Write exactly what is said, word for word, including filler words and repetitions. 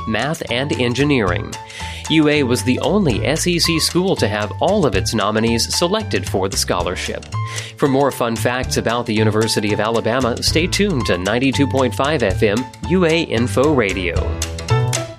math, and engineering. U A was the only S E C school to have all of its nominees selected for the scholarship. For more fun facts about the University of Alabama, stay tuned to ninety-two point five F M U A Info Radio.